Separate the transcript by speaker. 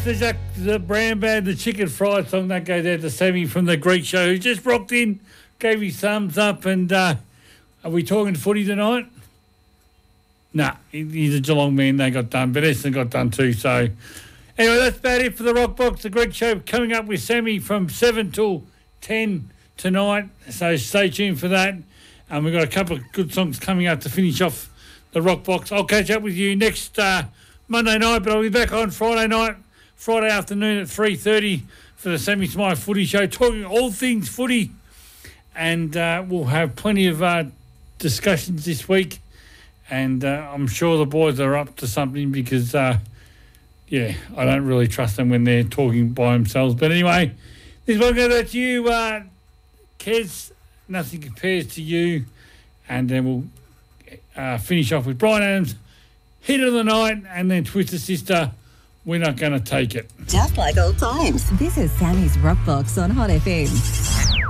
Speaker 1: The brand band, the chicken fried song that goes out to Sammy from the Greek show who just rocked in, gave his thumbs up, and are we talking footy tonight? Nah, he's a Geelong man. They got done, but Essendon got done too. So anyway, that's about it for the Rock Box, the Greek show coming up with Sammy from 7 till 10 tonight. So stay tuned for that. We've got a couple of good songs coming up to finish off the Rock Box. I'll catch up with you next Monday night, but I'll be back on Friday afternoon at 3:30 for the Sammy Smythe Footy Show, talking all things footy. And we'll have plenty of discussions this week. And I'm sure the boys are up to something because, I don't really trust them when they're talking by themselves. But anyway, this one goes out to you, Kez. Nothing compares to you. And then we'll finish off with Brian Adams, Hit of the Night, and then Twister Sister, We're Not Gonna Take It.
Speaker 2: Just like old times.
Speaker 3: This is Sammy's Rock Box on Hot FM.